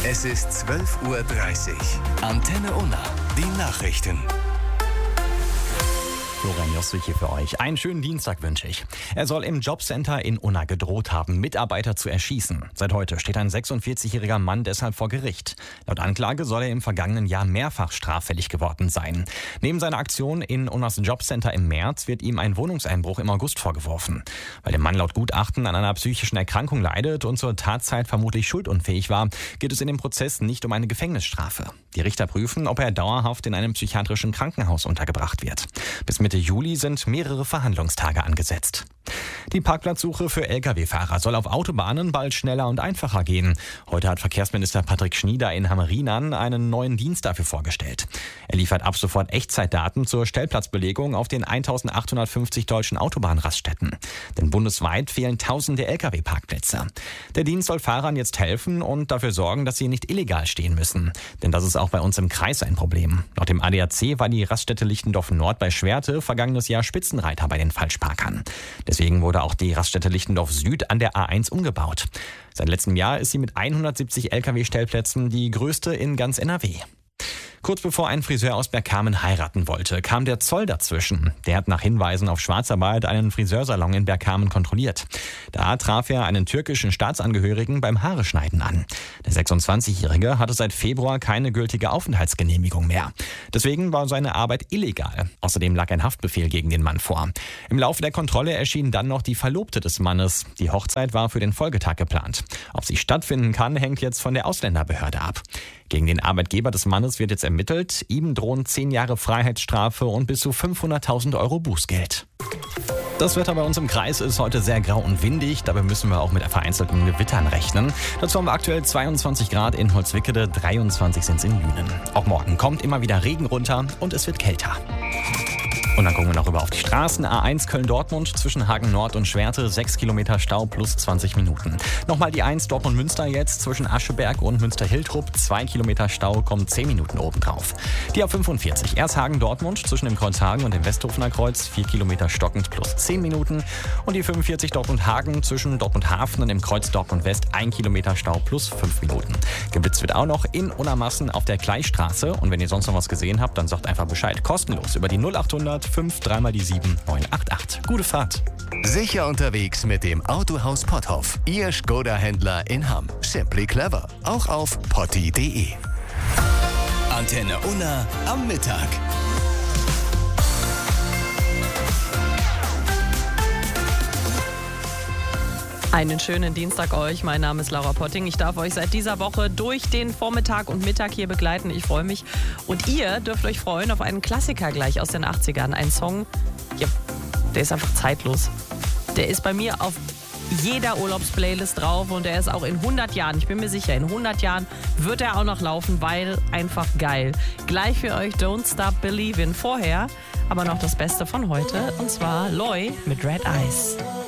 Es ist 12:30 Uhr. Antenne Unna, die Nachrichten. Florian Jossel hier für euch. Einen schönen Dienstag wünsche ich. Er soll im Jobcenter in Unna gedroht haben, Mitarbeiter zu erschießen. Seit heute steht ein 46-jähriger Mann deshalb vor Gericht. Laut Anklage soll er im vergangenen Jahr mehrfach straffällig geworden sein. Neben seiner Aktion in Unnas Jobcenter im März wird ihm ein Wohnungseinbruch im August vorgeworfen. Weil der Mann laut Gutachten an einer psychischen Erkrankung leidet und zur Tatzeit vermutlich schuldunfähig war, geht es in dem Prozess nicht um eine Gefängnisstrafe. Die Richter prüfen, ob er dauerhaft in einem psychiatrischen Krankenhaus untergebracht wird. Bis Mitte Juli sind mehrere Verhandlungstage angesetzt. Die Parkplatzsuche für Lkw-Fahrer soll auf Autobahnen bald schneller und einfacher gehen. Heute hat Verkehrsminister Patrick Schnieder in Hammerinan einen neuen Dienst dafür vorgestellt. Er liefert ab sofort Echtzeitdaten zur Stellplatzbelegung auf den 1850 deutschen Autobahnraststätten. Denn bundesweit fehlen tausende Lkw-Parkplätze. Der Dienst soll Fahrern jetzt helfen und dafür sorgen, dass sie nicht illegal stehen müssen. Denn das ist auch bei uns im Kreis ein Problem. Laut dem ADAC war die Raststätte Lichtendorf Nord bei Schwerte vergangenes Jahr Spitzenreiter bei den Falschparkern. Deswegen wurde auch die Raststätte Lichtendorf Süd an der A1 umgebaut. Seit letztem Jahr ist sie mit 170 Lkw-Stellplätzen die größte in ganz NRW. Kurz bevor ein Friseur aus Bergkamen heiraten wollte, kam der Zoll dazwischen. Der hat nach Hinweisen auf Schwarzarbeit einen Friseursalon in Bergkamen kontrolliert. Da traf er einen türkischen Staatsangehörigen beim Haareschneiden an. Der 26-Jährige hatte seit Februar keine gültige Aufenthaltsgenehmigung mehr. Deswegen war seine Arbeit illegal. Außerdem lag ein Haftbefehl gegen den Mann vor. Im Laufe der Kontrolle erschien dann noch die Verlobte des Mannes. Die Hochzeit war für den Folgetag geplant. Ob sie stattfinden kann, hängt jetzt von der Ausländerbehörde ab. Gegen den Arbeitgeber des Mannes wird jetzt ermittelt. Ihm drohen 10 Jahre Freiheitsstrafe und bis zu 500.000 Euro Bußgeld. Das Wetter bei uns im Kreis ist heute sehr grau und windig. Dabei müssen wir auch mit vereinzelten Gewittern rechnen. Dazu haben wir aktuell 22 Grad in Holzwickede, 23 sind es in Lünen. Auch morgen kommt immer wieder Regen runter und es wird kälter. Und dann gucken wir noch rüber auf die Straßen. A1 Köln-Dortmund zwischen Hagen Nord und Schwerte, 6 Kilometer Stau plus 20 Minuten. Nochmal die 1 Dortmund-Münster jetzt zwischen Ascheberg und Münster-Hiltrup, 2 Kilometer Stau, kommen 10 Minuten obendrauf. Die A45 Ershagen-Dortmund zwischen dem Kreuz Hagen und dem Westhofener Kreuz, 4 Kilometer stockend plus 10 Minuten. Und die 45 Dortmund-Hagen zwischen Dortmund-Hafen und dem Kreuz Dortmund-West, 1 Kilometer Stau plus 5 Minuten. Geblitzt wird auch noch in Unnermassen auf der Gleichstraße. Und wenn ihr sonst noch was gesehen habt, dann sagt einfach Bescheid. Kostenlos über die 0800 5 3 mal die 7 988. Gute Fahrt. Sicher unterwegs mit dem Autohaus Potthoff. Ihr Skoda-Händler in Hamm. Simply clever. Auch auf potti.de. Antenne Unna am Mittag. Einen schönen Dienstag euch. Mein Name ist Laura Potting. Ich darf euch seit dieser Woche durch den Vormittag und Mittag hier begleiten. Ich freue mich. Und ihr dürft euch freuen auf einen Klassiker gleich aus den 80ern. Ein Song, ja, der ist einfach zeitlos. Der ist bei mir auf jeder Urlaubsplaylist drauf und der ist auch in 100 Jahren, ich bin mir sicher, in 100 Jahren wird er auch noch laufen, weil einfach geil. Gleich für euch Don't Stop Believin'. Vorher aber noch das Beste von heute und zwar Loy mit Red Eyes.